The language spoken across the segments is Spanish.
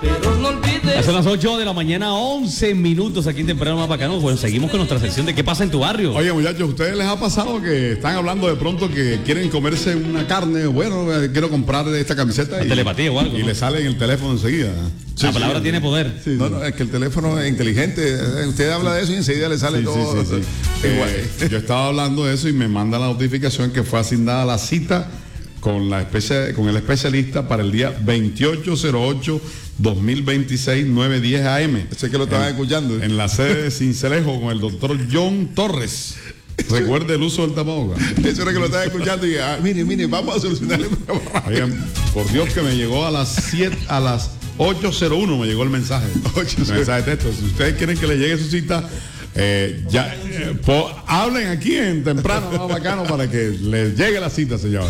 pero no olvides. Son las 8 de la mañana, 11 minutos aquí en Temprano Más Bacano. Bueno, seguimos con nuestra sección de ¿qué pasa en tu barrio? Oye, muchachos, ¿ustedes les ha pasado que están hablando de pronto que quieren comerse una carne? Bueno, quiero comprar esta camiseta. La telepatía o algo, y ¿no? le sale en el teléfono enseguida. La palabra tiene poder. Sí, No, es que el teléfono es inteligente. Usted habla de eso y enseguida le sale todo. Sí. Yo estaba hablando de eso y me manda la notificación que fue asignada la cita con el especialista para el día 28/08/2026, 9:10 AM. Sé que lo estaban escuchando. En la sede de Cincelejo con el doctor John Torres. Recuerde el uso del tapabocas. Eso era que lo estaban escuchando y mire, vamos a solucionarle. Oigan, por Dios que me llegó a las 8:01 me llegó el mensaje. Mensaje de texto. Si ustedes quieren que le llegue su cita, hablen aquí en Temprano Más Bacano para que les llegue la cita, señores.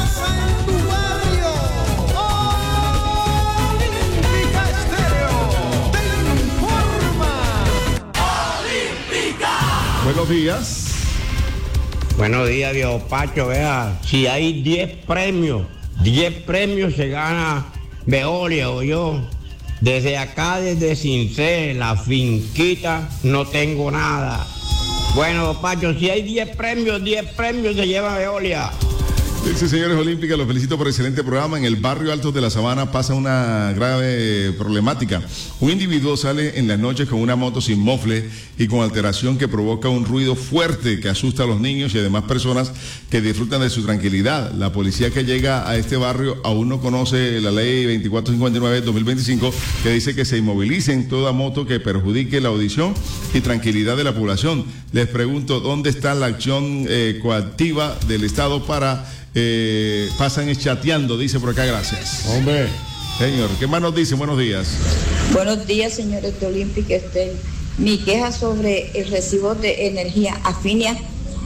Buenos días. Buenos días, Dios Pacho. Vea, si hay 10 premios se gana Veolia o yo. Desde acá, desde Cincé, la finquita, no tengo nada. Bueno, Pacho, si hay 10 premios se lleva Veolia. Sí, señores Olímpicas, los felicito por el excelente programa. En el barrio Alto de la Sabana pasa una grave problemática. Un individuo sale en las noches con una moto sin mofle y con alteración que provoca un ruido fuerte que asusta a los niños y además personas que disfrutan de su tranquilidad. La policía que llega a este barrio aún no conoce la ley 2459-2025 que dice que se inmovilicen toda moto que perjudique la audición y tranquilidad de la población. Les pregunto, ¿dónde está la acción coactiva del Estado para... pasan chateando, dice por acá, gracias. Hombre. Señor, ¿qué más nos dice? Buenos días. Buenos días, señores de Olímpica. Mi queja sobre el recibo de energía Afinia.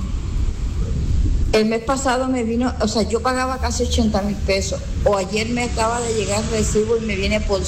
El mes pasado me vino, yo pagaba casi 80,000 pesos. O ayer me acaba de llegar el recibo y me viene por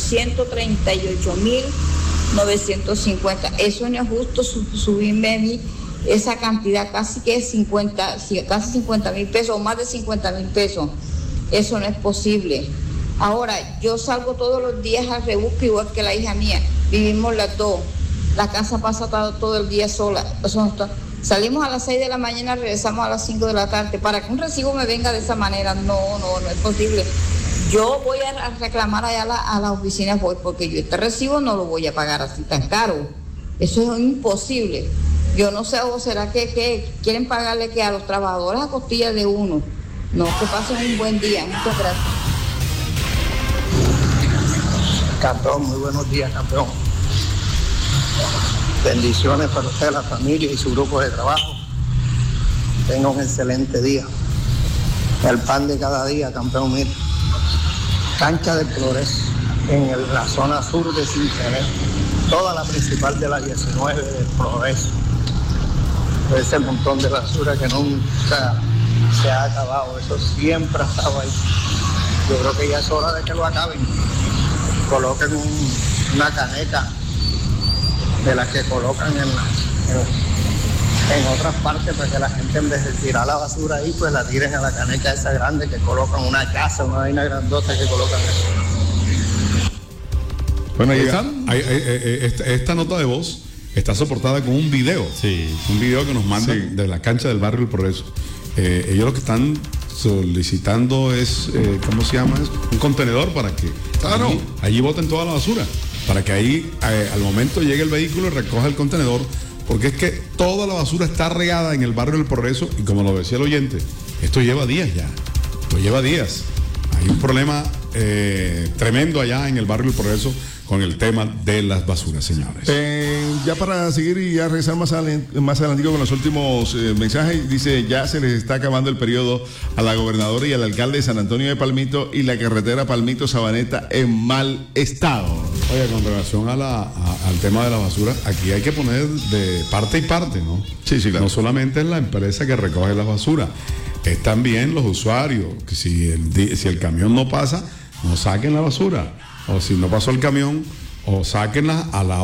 138,950. Eso no es justo subirme a mí esa cantidad, casi 50,000 pesos o más de 50,000 pesos. Eso no es posible. Ahora, yo salgo todos los días al rebusque igual que la hija mía. Vivimos las dos. La casa pasa todo el día sola. Salimos a las 6 de la mañana, regresamos a las 5 de la tarde. Para que un recibo me venga de esa manera, no es posible. Yo voy a reclamar allá a la oficina, porque yo este recibo no lo voy a pagar así tan caro. Eso es imposible. Yo no sé, o será que quieren pagarle que a los trabajadores a costilla de uno. No, que pasen un buen día. Muchas gracias. Campeón, muy buenos días, campeón. Bendiciones para usted, la familia y su grupo de trabajo. Tenga un excelente día. El pan de cada día, campeón, mire. Cancha del Progreso, en la zona sur de Cincelejo. Toda la principal de la 19 del Progreso. Ese montón de basura que nunca se ha acabado, eso siempre ha estado ahí. Yo creo que ya es hora de que lo acaben. Coloquen una caneca de las que colocan en otras partes para que la gente, en vez de tirar la basura ahí, pues la tiren a la caneca esa grande que colocan, una casa, una vaina grandota que colocan eso. Bueno, ahí están. Esta nota de voz está soportada con un video. Sí. Un video que nos mandan de la cancha del barrio El Progreso. Ellos lo que están solicitando es, ¿cómo se llama eso? Un contenedor para que allí boten toda la basura. Para que ahí, al momento llegue el vehículo y recoja el contenedor. Porque es que toda la basura está regada en el barrio El Progreso. Y como lo decía el oyente, esto lleva días ya. Esto lleva días. Hay un problema tremendo allá en el barrio El Progreso con el tema de las basuras, señores. Ya para seguir y ya regresar más adelante con los últimos mensajes, dice, ya se les está acabando el periodo a la gobernadora y al alcalde de San Antonio de Palmito y la carretera Palmito-Sabaneta en mal estado. Oye, con relación al tema de la basura, aquí hay que poner de parte y parte, ¿no? Sí, claro. No solamente es la empresa que recoge la basura, es también los usuarios, que si el camión no pasa, no saquen la basura. O si no pasó el camión, o sáquenla a la